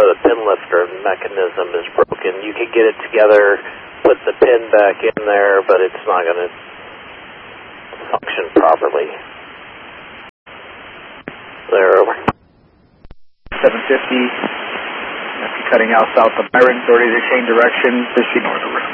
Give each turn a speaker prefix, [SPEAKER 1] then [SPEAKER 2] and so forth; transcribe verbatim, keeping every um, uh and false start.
[SPEAKER 1] the pin lifter mechanism is broken. You could get it together, put the pin back in there, but it's not going to function properly. There, over.
[SPEAKER 2] seven fifty, cutting out south of Byron, thirty to change direction, proceed north over.